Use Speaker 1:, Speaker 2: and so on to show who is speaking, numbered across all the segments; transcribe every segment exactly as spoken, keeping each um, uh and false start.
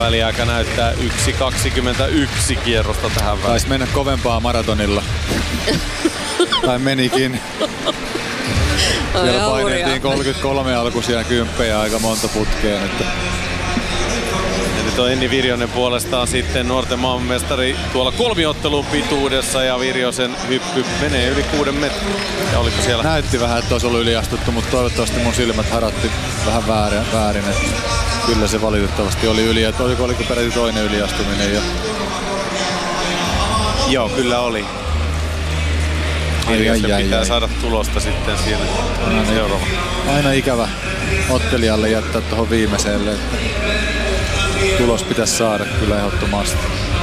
Speaker 1: Väliaika näyttää yksi kaksikymmentäyksi kierrosta tähän väliin.
Speaker 2: Taisi mennä kovempaa maratonilla. Tai menikin. Siellä paineltiin kolmekymmentäkolme alkuisia kymppejä aika monta putkeen. Että...
Speaker 1: Ja nyt on Enni Virjonen puolestaan sitten nuorten maailmanmestari tuolla kolmiottelun pituudessa ja Virjosen hyppy menee yli kuuden metrin. Ja oliko siellä?
Speaker 2: Näytti vähän, että olisi ollut yliastuttu, mutta toivottavasti mun silmät haratti vähän väärin. väärin että kyllä se valitettavasti oli yli, että oliko, oliko peräti toinen yliastuminen jo?
Speaker 1: Joo, kyllä oli. Virjosen pitää ai, ai. saada tulosta sitten siellä seuraava.
Speaker 2: Aina ikävä ottelijalle jättää tuohon viimeiselle. Tulos pitäisi saada kyllä ehdottomasti.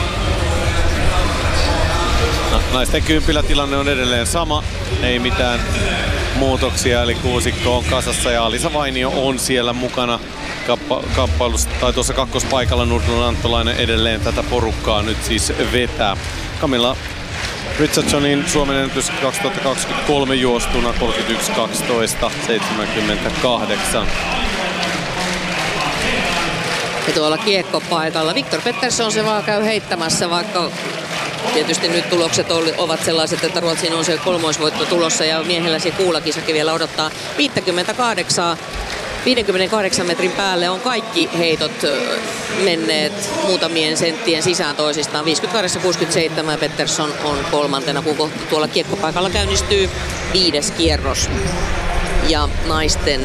Speaker 1: No, naisten kympillä tilanne on edelleen sama. Ei mitään muutoksia, eli kuusikko on kasassa ja Alisa Vainio on siellä mukana kappa, kappailussa, tai tuossa kakkospaikalla. Nurdunen Anttolainen edelleen tätä porukkaa nyt siis vetää. Camilla Richardsonin Suomen ennätys kaksituhattakaksikymmentäkolme juostuna kolmekymmentäyksi kaksitoista seitsemänkymmentäkahdeksan.
Speaker 3: Ja tuolla kiekkopaikalla Viktor Pettersson se vaan käy heittämässä, vaikka tietysti nyt tulokset ovat sellaiset, että Ruotsiin on se kolmoisvoitto tulossa ja miehellä se kuulakisakin vielä odottaa viisikymmentäkahdeksan. viidenkymmenenkahdeksan metrin päälle on kaikki heitot menneet muutamien senttien sisään toisistaan. viisikymmentäkahdeksan kuusikymmentäseitsemän Pettersson on kolmantena, kun kohta tuolla kiekkopaikalla käynnistyy viides kierros. Ja naisten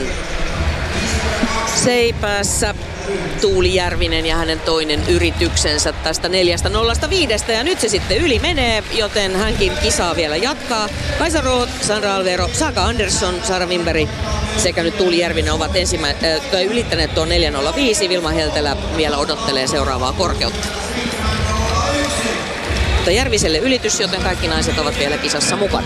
Speaker 3: seipäässä Tuuli Järvinen ja hänen toinen yrityksensä tästä neljästä nollasta viidestä. Ja nyt se sitten yli menee, joten hänkin kisaa vielä jatkaa. Kaisa Roth, Sandra Alvero, Saga Andersson, Sara Wimberg sekä nyt Tuuli Järvinen ovat ensimmä- äh, ylittäneet tuon neljä nolla viisi. Vilma Heltelä vielä odottelee seuraavaa korkeutta. Mutta Järviselle ylitys, joten kaikki naiset ovat vielä kisassa mukana.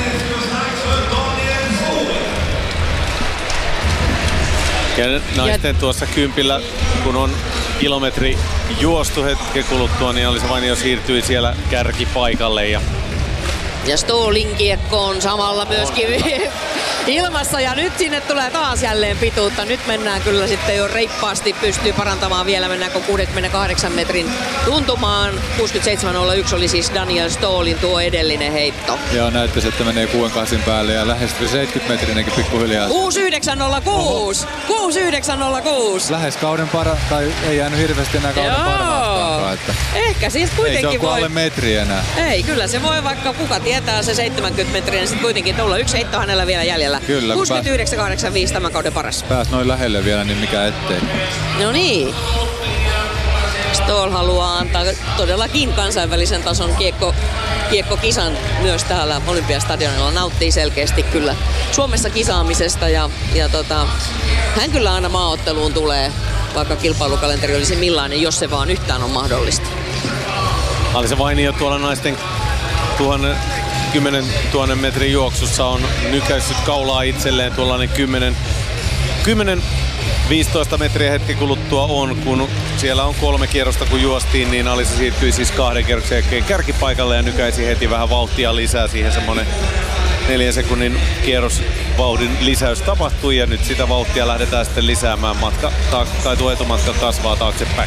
Speaker 1: Ja naisten tuossa kympillä, kun on kilometri juostu hetken kuluttua, niin Alisa Vainio siirtyi siellä kärkipaikalle. Ja,
Speaker 3: ja Ståhlin kiekko on samalla myöskin ilmassa ja nyt sinne tulee taas jälleen pituutta. Nyt mennään kyllä sitten jo reippaasti, pystyy parantamaan vielä, mennäänkö kuudenkymmenenkahdeksan metrin tuntumaan. kuusikymmentäseitsemän nolla yksi oli siis Daniel Ståhlin tuo edellinen heitto.
Speaker 2: Joo, näyttäisi, että menee kuuden päälle ja lähestyy seitsemänkymmentä metrinenkin pikkuhiljaa.
Speaker 3: kuusikymmentäyhdeksän nolla kuusi! kuusikymmentäyhdeksän nolla kuusi!
Speaker 2: Lähes kauden para, tai ei jäänyt hirveästi enää kauden paremmastaankaan. Että
Speaker 3: ehkä siis kuitenkin
Speaker 2: ei se ole
Speaker 3: voi.
Speaker 2: alle metri enää.
Speaker 3: Ei, kyllä se voi, vaikka kuka tietää se seitsemänkymmentä metrinen, sitten kuitenkin tuolla yksi heitto hänellä vielä jäljellä.
Speaker 2: Kyllä,
Speaker 3: kuusikymmentäyhdeksän kahdeksankymmentäviisi tämän kauden paras.
Speaker 2: Pääs noin lähelle vielä, niin mikä ettei.
Speaker 3: No niin. Ståhl haluaa antaa todellakin kansainvälisen tason kiekko, kiekkokisan myös täällä Olympiastadionilla. Nauttii selkeästi kyllä Suomessa kisaamisesta ja, ja tota, hän kyllä aina maaotteluun tulee, vaikka kilpailukalenteri olisi millainen, jos se vaan yhtään on mahdollista.
Speaker 1: Alisa Vainio tuolla naisten tuhannen kymmenen tuhannen metrin juoksussa on nykäissyt kaulaa itselleen. Tuollainen kymmenen viisitoista metriä hetki kuluttua on, kun siellä on kolme kierrosta kun juostiin, niin Alisa siirtyi siis kahden kierroksen jälkeen kärkipaikalle ja nykäisi heti vähän vauhtia lisää. Siihen semmonen neljän sekunnin kierrosvauhdin lisäys tapahtui ja nyt sitä vauhtia lähdetään sitten lisäämään. Matka, ta, tai tuo etumatka kasvaa taaksepäin.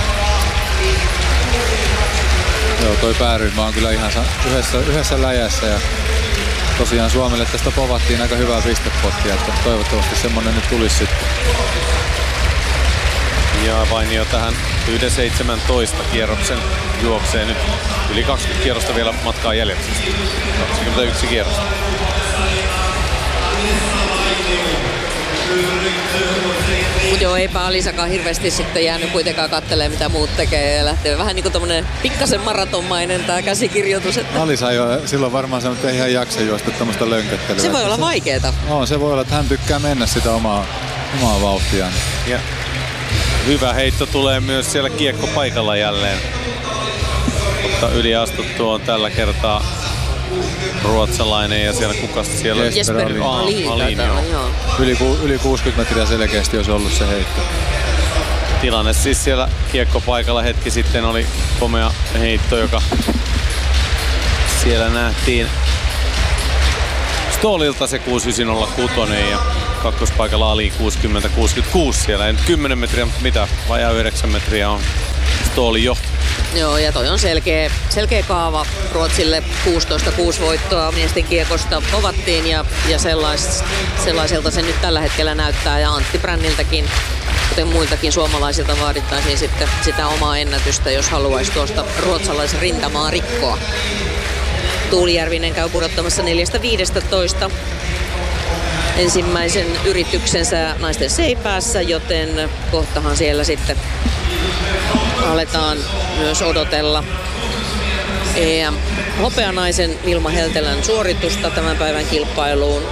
Speaker 2: Joo, toi pääryhmä on kyllä ihan yhdessä, yhdessä läjässä ja tosiaan Suomelle tästä povattiin aika hyvää pistepottia, että toivottavasti semmonen nyt tulisi sitten.
Speaker 1: Ja Vainio tähän yksi seitsemäntoista kierroksen juoksee nyt. Yli kaksikymmentä kierrosta vielä matkaa jäljellä. kaksikymmentäyksi kierrosta.
Speaker 3: Mut joo, eipä Alisakaan hirveästi sitten jäänyt kuitenkaan kattelee mitä muut tekee ja lähtee vähän niinku tommonen pikkasen maratonmainen tää käsikirjoitus. Että...
Speaker 2: Alisa ei ole silloin varmaan sanonut, että ei ihan jaksa juosta tämmöstä lönköttelyä.
Speaker 3: Se voi olla vaikeeta.
Speaker 2: On, se voi olla, että hän tykkää mennä sitä omaa, omaa vauhtiaan.
Speaker 1: Ja hyvä heitto tulee myös siellä kiekkopaikalla jälleen. Mutta yliastuttu on tällä kertaa ruotsalainen ja siellä kukas siellä?
Speaker 3: Jesper Alin. Alin,
Speaker 1: Alin joo.
Speaker 2: Yli, yli kuusikymmentä metriä selkeästi olisi ollut se heitto.
Speaker 1: Tilanne siis siellä kiekkopaikalla hetki sitten oli komea heitto, joka siellä nähtiin Ståhlilta se kuusikymmentäyhdeksän nolla kuusi ja kakkospaikalla Ali kuusikymmentä kuusikymmentäkuusi siellä. En kymmenen metriä, mutta mitä? Vajaa yhdeksän metriä on Ståhlin johto.
Speaker 3: Joo, ja toi on selkeä, selkeä kaava Ruotsille. kuusitoista kuusi voittoa miesten kiekosta povattiin ja, ja sellais, sellaiselta se nyt tällä hetkellä näyttää. Ja Antti Bränniltäkin, kuten muiltakin suomalaisilta, vaadittaisiin sitten sitä omaa ennätystä, jos haluaisi tuosta ruotsalaisen rintamaa rikkoa. Tuuli Järvinen käy pudottamassa neljästä viidestätoista ensimmäisen yrityksensä naisten seipäässä, joten kohtahan siellä sitten aletaan myös odotella E M hopeanaisen Vilma Heltelän suoritusta tämän päivän kilpailuun.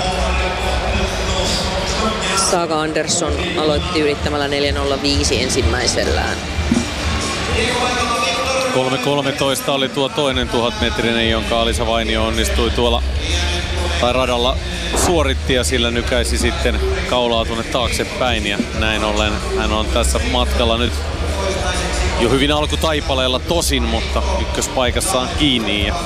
Speaker 3: Saga Andersson aloitti yrittämällä neljä nolla viisi ensimmäisellään.
Speaker 1: kolme kolmetoista oli tuo toinen tuhatmetrinen, jonka Alisa Vainio onnistui tuolla tai radalla suoritti ja sillä nykäisi sitten kaulaa tuonne taaksepäin ja näin ollen hän on tässä matkalla nyt jo hyvin alkutaipaleella tosin, mutta ykköspaikassaan kiinni. Ja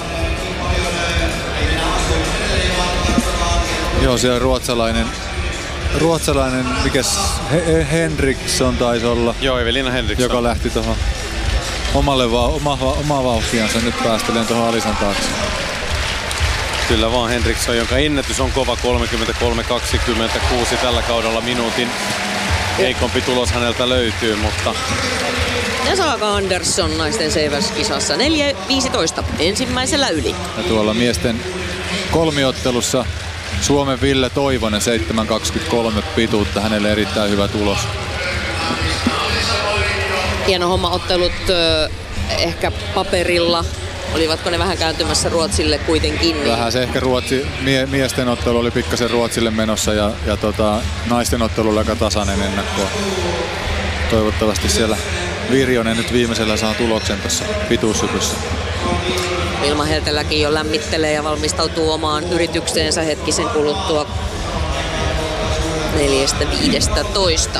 Speaker 2: joo, siellä ruotsalainen, ruotsalainen mikäs He- Henriksson taisi olla.
Speaker 1: Joo, Evelina Henriksson.
Speaker 2: Joka lähti tuohon omalle va- oma, omaa vauhtiansa nyt päästeleen tuohon Alisan taakse.
Speaker 1: Kyllä vaan Henriksson, jonka ennätys on kova kolmekymmentäkolme kaksikymmentäkuusi tällä kaudella minuutin. Heikompi tulos häneltä löytyy, mutta
Speaker 3: ja Saga Andersson naisten seiväskisassa neljä viisitoista ensimmäisellä yli.
Speaker 2: Ja tuolla miesten kolmiottelussa Suomen Ville Toivonen seitsemän kaksikymmentäkolme pituutta, hänelle erittäin hyvä tulos.
Speaker 3: Hieno homma, ottelut ö, ehkä paperilla. Olivatko ne vähän kääntymässä Ruotsille kuitenkin? Niin
Speaker 2: vähän se ehkä Ruotsi, mie, miesten ottelu oli pikkasen Ruotsille menossa ja, ja tota, naisten ottelu oli aika tasainen ennakko. Toivottavasti siellä Virjonen nyt viimeisellä saa tuloksen tässä pituushypyssä.
Speaker 3: Vilma Helteläkin jo lämmittelee ja valmistautuu omaan yritykseensä hetkisen kuluttua neljästä viidestä toista.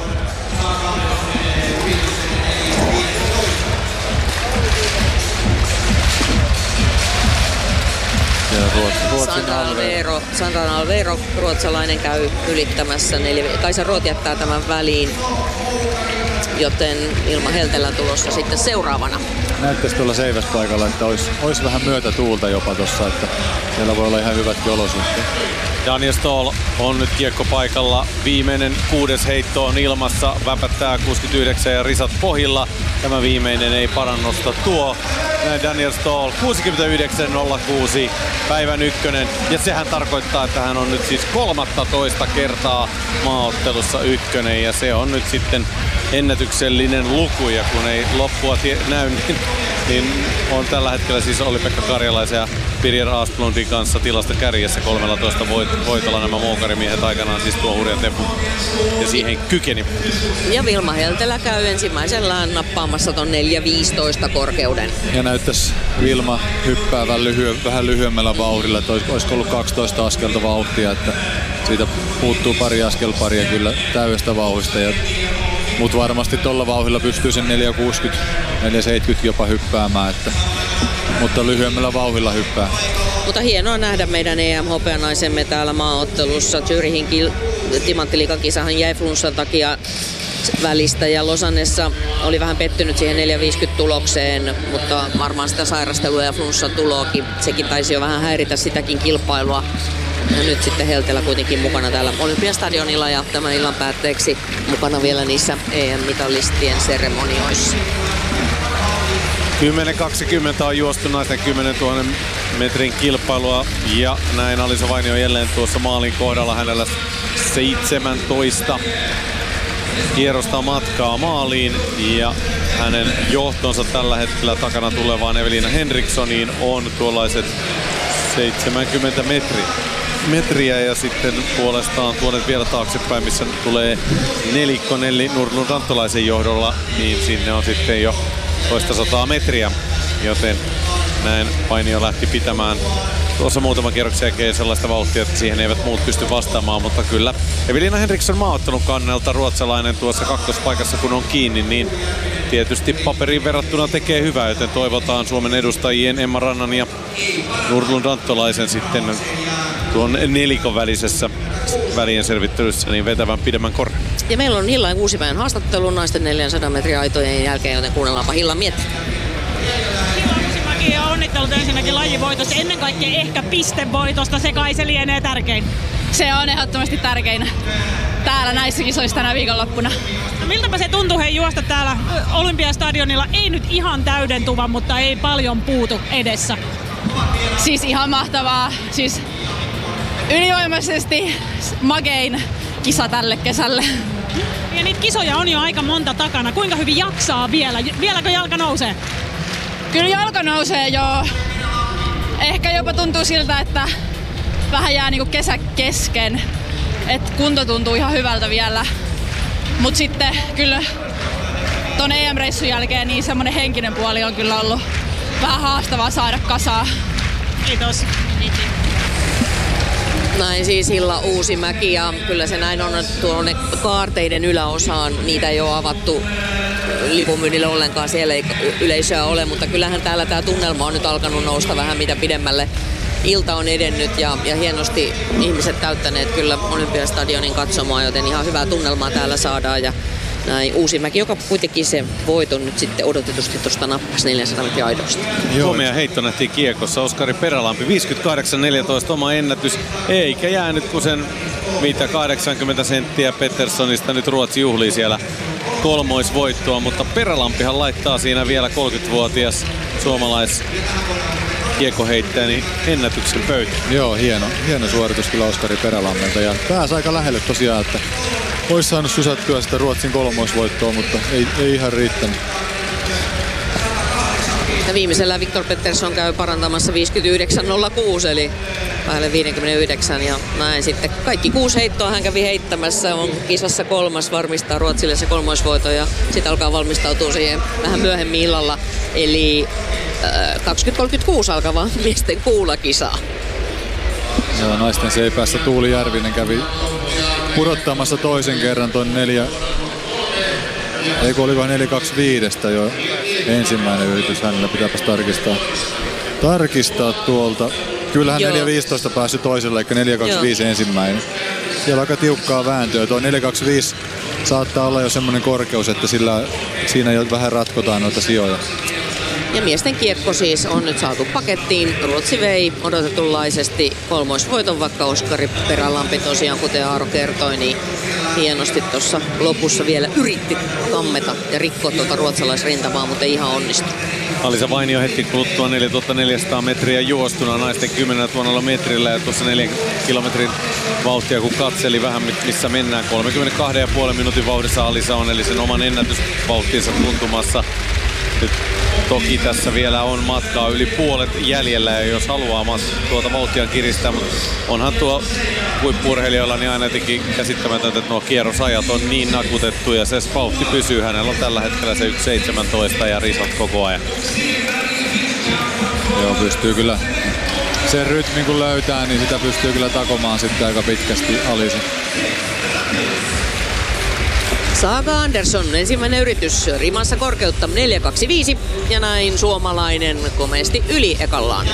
Speaker 3: Sandra Alvero, Sandra Alvero, ruotsalainen, käy ylittämässä. Neljä, Kaisa Roth jättää tämän väliin, joten Ilma Heltelän tulossa sitten seuraavana.
Speaker 2: Näyttäisi tuolla seiväspaikalla, että olisi, olisi vähän myötätuulta jopa tossa, että siellä voi olla ihan hyvätkin olosuhteet.
Speaker 1: Daniel Ståhl on nyt kiekkopaikalla. Viimeinen kuudes heitto on ilmassa. Väpättää kuusikymmentäyhdeksän ja risat pohjilla. Tämä viimeinen ei parannusta tuo. Näin Daniel Ståhl kuusikymmentäyhdeksän nolla kuusi päivän ykkönen. Ja sehän tarkoittaa, että hän on nyt siis kolmattatoista kertaa maaottelussa ykkönen. Ja se on nyt sitten ennätyksellinen luku. Ja kun ei loppua tie- näy, niin, niin on tällä hetkellä siis Olli-Pekka Karjalaisen ja Birger Asplundin kanssa tilasta kärjessä kolmetoista voit- voitolla nämä moukarimiehet aikanaan siis tuo hurjan tempun ja siihen kykeni.
Speaker 3: Ja Vilma Heltelä käy ensimmäisellään nappaamassa ton neljä viisitoista korkeuden.
Speaker 2: Ja näyttäisi Vilma hyppäävän lyhy- vähän lyhyemmällä vauhdilla, että olisiko ollut kaksitoista askelta vauhtia, että siitä puuttuu pari askelparia kyllä täydestä vauhdista. Ja mutta varmasti tuolla vauhdilla pystyy sen neljä kuusikymmentä, neljä seitsemänkymmentä jopa hyppäämään, että, mutta lyhyemmällä vauhdilla hyppää.
Speaker 3: Mutta hienoa nähdä meidän E M-hopeanaisemme täällä maaottelussa. Zürichin kil- timanttiliikakisahan jäi flunssan takia välistä ja Losannessa oli vähän pettynyt siihen neljä viisikymmentä tulokseen, mutta varmaan sitä sairastelua ja flunssan tuloakin, sekin taisi jo vähän häiritä sitäkin kilpailua. Ja nyt sitten Heltelä kuitenkin mukana täällä Olympiastadionilla ja tämän illan päätteeksi mukana vielä niissä E M-mitallistien seremonioissa.
Speaker 1: kymmenen kaksikymmentä on juostu naisten kymmenentuhannen metrin kilpailua ja näin Alisa Vainio jälleen tuossa maalin kohdalla, hänellä seitsemäntoista kierrosta matkaa maaliin ja hänen johtonsa tällä hetkellä takana tulevaan Evelina Henrikssoniin on tuollaiset seitsemänkymmentä metriä. metriä ja sitten puolestaan tuonne vielä taaksepäin, missä tulee nelikko Nelli Nurlund Ranttalaisen johdolla, niin sinne on sitten jo toista sataa metriä, joten näin Vainio lähti pitämään tuossa muutaman kierroksen jälkeen sellaista vauhtia, että siihen eivät muut pysty vastaamaan, mutta kyllä Evelina Henriksson maaottelun kannalta ruotsalainen tuossa kakkospaikassa kun on kiinni, niin tietysti paperiin verrattuna tekee hyvää, joten toivotaan Suomen edustajien Emma Rannan ja Nurlund Ranttalaisen sitten tuon nelikon välisessä välien selvittelyssä niin vetävän pidemmän korren.
Speaker 3: Ja meillä on Hillan Uusimäen haastattelu naisten neljänsadan metrin aitojen jälkeen, joten kuunnellaanpa Hillan mietteitä.
Speaker 4: Ja onnittelut ensinnäkin lajivoitosta, ennen kaikkea ehkä pistevoitosta, se kai se lienee tärkein.
Speaker 5: Se on ehdottomasti tärkein täällä näissä kisoissa tänä viikonloppuna.
Speaker 4: No miltäpä se tuntuu hei juosta täällä Olympiastadionilla? Ei nyt ihan täydentuva, mutta ei paljon puutu edessä.
Speaker 5: Siis ihan mahtavaa. Siis ylivoimaisesti makein kisa tälle kesälle.
Speaker 4: Ja niitä kisoja on jo aika monta takana. Kuinka hyvin jaksaa vielä? Vieläkö jalka nousee?
Speaker 5: Kyllä jalka nousee joo. Ehkä jopa tuntuu siltä, että vähän jää niinku kesä kesken. Et kunto tuntuu ihan hyvältä vielä. Mut sitten kyllä ton E M-reissun jälkeen niin semmonen henkinen puoli on kyllä ollut vähän haastavaa saada kasaa.
Speaker 4: Kiitos.
Speaker 3: Näin siis Hilla Uusimäki ja kyllä se näin on, että tuonne kaarteiden yläosaan niitä ei ole avattu lipunmyynnille ollenkaan, siellä ei yleisöä ole, mutta kyllähän täällä tämä tunnelma on nyt alkanut nousta vähän mitä pidemmälle. Ilta on edennyt ja, ja hienosti ihmiset täyttäneet kyllä Olympiastadionin katsomaan, joten ihan hyvää tunnelmaa täällä saadaan. Ja näin Uusimäki, joka kuitenkin se voiton nyt sitten odotetusti tuosta nappasi neljänsadan metrin aidosta.
Speaker 1: Komea heitto nähtiin kiekossa. Oskari Perälampi viisikymmentäkahdeksan neljätoista oma ennätys. Eikä jäänyt kuin sen kahdeksankymmentä senttiä Petterssonista. Nyt Ruotsi juhlii siellä kolmoisvoittoa, mutta Perälampihan laittaa siinä vielä kolmekymmentävuotias suomalais kiekkoheittäjä niin ennätyksen pöytään.
Speaker 2: Joo, hieno, hieno suoritus kyllä Oskari Perälammelta ja pääsi aika lähelle tosiaan, että olisi saanut sysättyä sitä Ruotsin kolmoisvoittoa, mutta ei, ei ihan riittänyt.
Speaker 3: Ja viimeisellä Viktor Pettersson käy parantamassa viisikymmentäyhdeksän nolla kuusi eli päälle viisikymmentäyhdeksän ja näin sitten kaikki kuusi heittoa hän kävi heittämässä, on kisassa kolmas, varmistaa Ruotsille se kolmoisvoito ja sitten alkaa valmistautua siihen vähän myöhemmin illalla eli äh, kaksikymmentä kolmekymmentäkuusi alkava miesten kuulakisa.
Speaker 2: Joo, naisten seipäässä Tuuli Järvinen kävi pudottamassa toisen kerran ton neljä, eikö olikohan neljä kaksikymmentäviisi jo ensimmäinen yritys, hänellä pitääpäs tarkistaa, tarkistaa tuolta. Kyllähän neljä viisitoista päässyt toiselle, eikä neljä kaksikymmentäviisi ensimmäinen. Siellä aika tiukkaa vääntöä. Tuo neljä kaksikymmentäviisi saattaa olla jo semmoinen korkeus, että sillä, siinä jo vähän ratkotaan noita sijoja.
Speaker 3: Ja miesten kiekko siis on nyt saatu pakettiin. Ruotsi vei odotetunlaisesti kolmoisvoiton, vaikka Oskari Perälampi tosiaan, kuten Aaro kertoi, niin hienosti tuossa lopussa vielä yritti kammeta ja rikkoa tuota ruotsalaisrintamaa, mutta ei ihan onnistu.
Speaker 1: Alisa Vainio hetki kuluttua neljätuhattaneljäsataa metriä juostuna naisten kymmenellätuhannella metrillä ja tuossa neljän kilometrin vauhtia kun katseli vähän missä mennään. kolmekymmentäkaksi pilkku viisi minuutin vauhdissa Alisa on eli sen oman ennätysvauhtinsa tuntumassa. Nyt toki tässä vielä on matkaa yli puolet jäljellä ja jos haluaa tuota vauhtia kiristää, mutta onhan tuo huippu-urheilijoilla niin aina jotenkin käsittämätöntä, että nuo kierrosajat on niin nakutettu ja se vauhti pysyy. Hänellä on tällä hetkellä se yksi seitsemäntoista ja risat koko ajan.
Speaker 2: Joo, pystyy kyllä sen rytmin kun löytää, niin sitä pystyy kyllä takomaan sitten aika pitkästi Alisa.
Speaker 3: Saga Andersson, ensimmäinen yritys, rimassa korkeutta neljä kaksikymmentäviisi ja näin suomalainen komeasti yli ekallaan.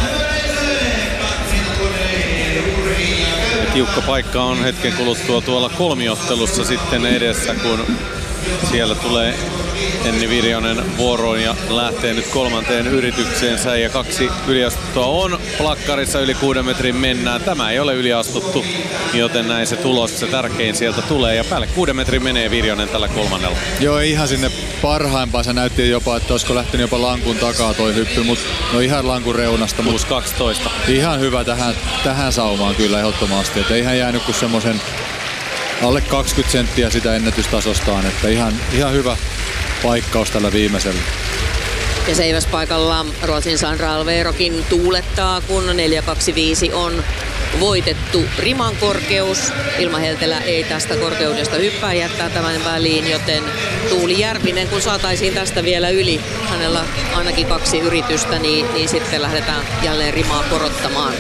Speaker 1: Tiukka paikka on hetken kuluttua tuolla kolmiottelussa sitten edessä, kun siellä tulee Enni Virjonen vuoroon ja lähtee nyt kolmanteen yritykseensä ja kaksi yliastuttua on plakkarissa, yli kuuden metrin mennään. Tämä ei ole yliastuttu, joten näin se tulos, se tärkein sieltä tulee ja päälle kuuden metrin menee Virjonen tällä kolmannella.
Speaker 2: Joo, ihan sinne parhaimpaan se näytti jopa, että olisiko lähtenyt jopa lankun takaa toi hyppy, mutta no ihan lankun reunasta.
Speaker 1: plus kaksitoista.
Speaker 2: Ihan hyvä tähän, tähän saumaan kyllä ehdottomasti, että ei hän jäänyt kuin semmoisen alle kaksikymmentä senttiä sitä ennätystasostaan, että ihan, ihan hyvä paikkaus tällä viimeisellä.
Speaker 3: Ja seiväspaikalla Ruotsin Sandra Alverokin tuulettaa, kun neljä kaksikymmentäviisi on voitettu riman korkeus. Ilma Heltelä ei tästä korkeudesta hyppää jättää tämän väliin, joten Tuuli Järvinen, kun saataisiin tästä vielä yli, hänellä ainakin kaksi yritystä, niin, niin sitten lähdetään jälleen rimaa korottamaan.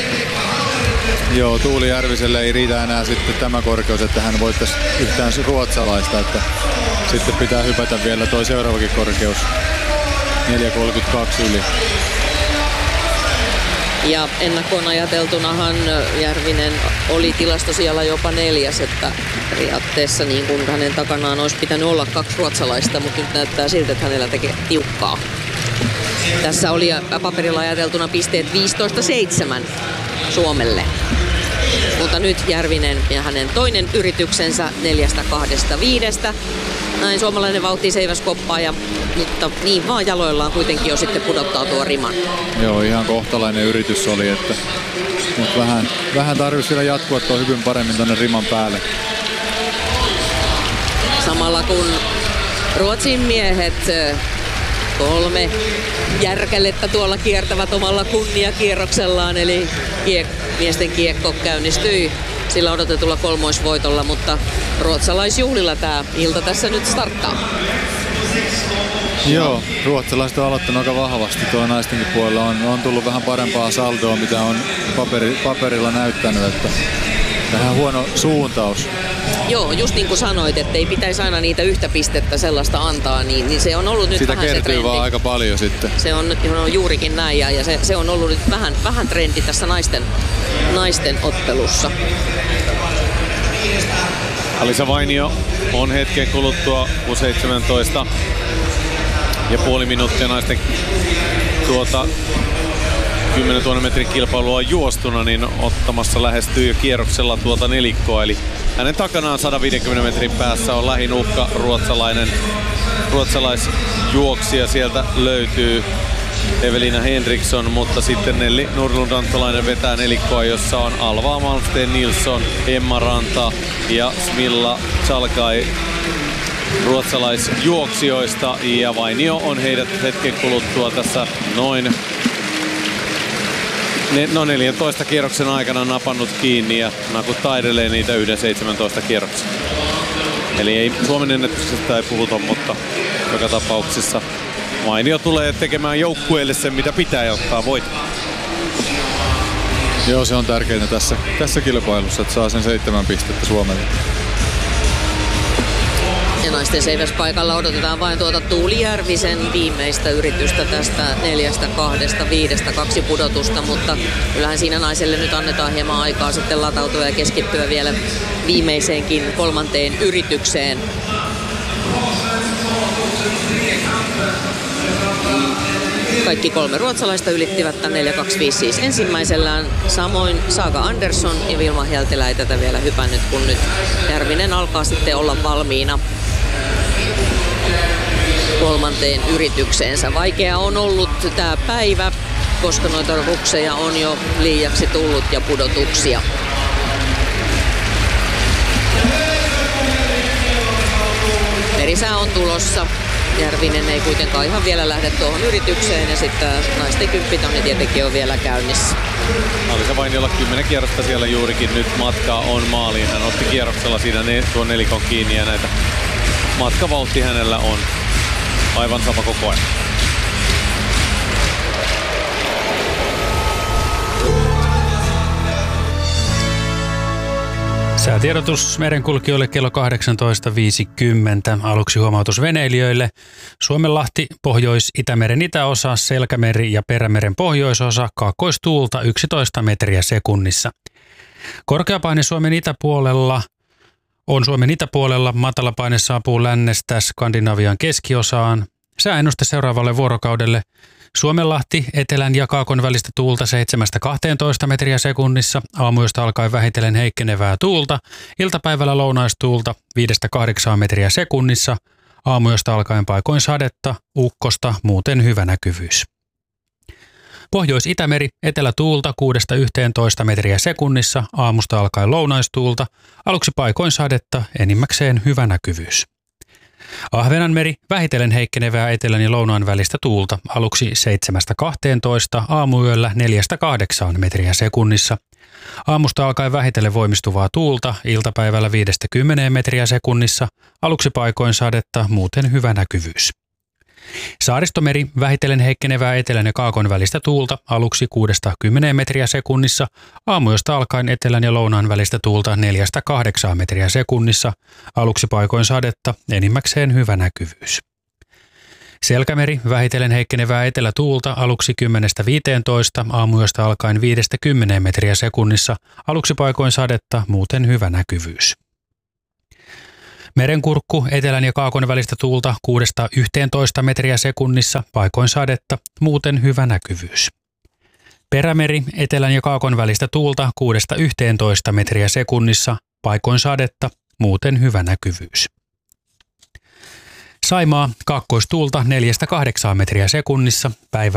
Speaker 2: Joo, Tuuli Järviselle ei riitä enää sitten tämä korkeus, että hän voittaisi yhtään ruotsalaista, että sitten pitää hypätä vielä toi seuraavakin korkeus, neljä kolmekymmentäkaksi yli.
Speaker 3: Ja ennakkoon ajateltunahan Järvinen oli tilastosijalla jopa neljäs, että periaatteessa niin kuin hänen takanaan olisi pitänyt olla kaksi ruotsalaista, mutta nyt näyttää siltä, että hänellä tekee tiukkaa. Tässä oli paperilla ajateltuna pisteet viisitoista seitsemän Suomelle. Mutta nyt Järvinen ja hänen toinen yrityksensä neljästä kahdesta viidestä. Näin suomalainen vauhti seiväs koppaa, ja, mutta niin vaan jaloillaan kuitenkin jo sitten pudottaa tuo riman.
Speaker 2: Joo, ihan kohtalainen yritys oli, että mutta vähän, vähän tarvitsisi vielä jatkua tuo hyvin paremmin tuonne riman päälle.
Speaker 3: Samalla kun Ruotsin miehet kolme järkälettä tuolla kiertävät omalla kunniakierroksellaan, eli kiek- miesten kiekko käynnistyi sillä odotetulla kolmoisvoitolla, mutta ruotsalaisjuhlilla tämä ilta tässä nyt starttaa.
Speaker 2: Joo, ruotsalaiset on aloittanut aika vahvasti. Tuo naistenkin puolella on, on tullut vähän parempaa saldoa, mitä on paperi, paperilla näyttänyt, että vähän huono suuntaus.
Speaker 3: Joo, just niin kuin sanoit, että ei pitäisi aina niitä yhtä pistettä sellaista antaa, niin, niin se on ollut nyt
Speaker 2: sitä
Speaker 3: vähän se trendi.
Speaker 2: Sitä kertyy vaan aika paljon sitten.
Speaker 3: Se on, on juurikin näin, ja, ja se, se on ollut nyt vähän, vähän trendi tässä naisten, naisten ottelussa.
Speaker 1: Alisa Vainio on hetken kuluttua U seitsemäntoista ja puoli minuuttia naisten tuota kymmenentuhannen metrin kilpailua juostuna, niin ottamassa lähestyy jo kierroksella tuota nelikkoa. Eli hänen takanaan sata viisikymmentä metrin päässä on lähin uhka ruotsalainen, ruotsalaisjuoksija. Sieltä löytyy Evelina Henriksson, mutta sitten Nelli Nurlund-Antolainen vetää nelikkoa, jossa on Alva Malmsten Nilsson, Emma Ranta ja Smilla Chalkai ruotsalaisjuoksijoista, ja Vainio on heidät hetken kuluttua tässä noin ne, no neljäntoista kierroksen aikana napannut kiinni ja nakuttaa edelleen niitä yhden seitsemäntoista kierroksen. Eli ei Suomen ennätyksestä ei puhuta, mutta joka tapauksessa Vainio tulee tekemään joukkueelle sen, mitä pitää, ja ottaa voiton.
Speaker 2: Joo, se on tärkeintä tässä, tässä kilpailussa, että saa sen seitsemän pistettä Suomelle.
Speaker 3: Ja naisten seiväspaikalla odotetaan vain tuota Tuuli Järvisen viimeistä yritystä tästä neljästä, kahdesta, viidestä, kaksi pudotusta, mutta kyllähän siinä naiselle nyt annetaan hieman aikaa sitten latautua ja keskittyä vielä viimeiseenkin kolmanteen yritykseen. Kaikki kolme ruotsalaista ylittivät tämän neljä kaksi viisi siis ensimmäisellään. Samoin Saga Andersson ja Vilma Hjältelä ei tätä vielä hypännyt, kun nyt Järvinen alkaa sitten olla valmiina kolmanteen yritykseensä. Vaikea on ollut tämä päivä, koska noita rukseja on jo liiaksi tullut ja pudotuksia. Merisää on tulossa. Järvinen ei kuitenkaan ihan vielä lähde tuohon yritykseen, ja sitten naisten kymppitonni tietenkin on vielä käynnissä.
Speaker 1: Alisa Vainiolla kymmenen kierrosta siellä juurikin, nyt matkaa on maaliin. Hän otti kierroksella siinä ne, tuon nelikon kiinni, ja näitä matkavauhti hänellä on aivan sama koko ajan.
Speaker 6: Säätiedotus merenkulkijoille kello kahdeksantoista viisikymmentä. Aluksi huomautus veneilijöille. Suomenlahti, Pohjois-Itämeren itäosa, Selkämeri ja Perämeren pohjoisosa, kaakkoistuulta yksitoista metriä sekunnissa. Korkeapaine Suomen itäpuolella on Suomen itäpuolella, matalapaine saapuu lännestä Skandinavian keskiosaan. Sääennuste seuraavalle vuorokaudelle. Suomenlahti, etelän ja kaakon välistä tuulta seitsemästä kahteentoista metriä sekunnissa, aamuyöstä alkaen vähitellen heikkenevää tuulta, iltapäivällä lounaistuulta viidestä kahdeksaan metriä sekunnissa, aamuyöstä alkaen paikoin sadetta, ukkosta, muuten hyvä näkyvyys. Pohjois-Itämeri, etelätuulta kuudesta yhteentoista metriä sekunnissa, aamusta alkaen lounaistuulta, aluksi paikoin sadetta, enimmäkseen hyvä näkyvyys. Ahvenanmeri, vähitellen heikkenevää etelän ja lounaan välistä tuulta, aluksi seitsemästä kahteentoista, aamuyöllä neljästä kahdeksaan metriä sekunnissa. Aamusta alkaen vähitellen voimistuvaa tuulta, iltapäivällä viidestä kymmeneen metriä sekunnissa, aluksi paikoin sadetta, muuten hyvä näkyvyys. Saaristomeri, vähitellen heikkenevää etelän ja kaakon välistä tuulta, aluksi kuudesta kymmeneen metriä sekunnissa, aamuyöstä alkaen etelän ja lounaan välistä tuulta neljästä kahdeksaan metriä sekunnissa, aluksi paikoin sadetta, enimmäkseen hyvä näkyvyys. Selkämeri vähitellen heikkenevää etelätuulta aluksi kymmenestä viiteentoista, aamuyöstä alkaen viidestä kymmeneen metriä sekunnissa, aluksi paikoin sadetta, muuten hyvä näkyvyys. Merenkurkku etelän ja kaakon välistä tuulta kuudesta yhteentoista metriä sekunnissa, paikoin sadetta, muuten hyvä näkyvyys. Perämeri etelän ja kaakon välistä tuulta kuudesta yhteentoista metriä sekunnissa, paikoin sadetta, muuten hyvä näkyvyys. Saimaa kaakkoistuulta neljästä kahdeksaan metriä sekunnissa, päivä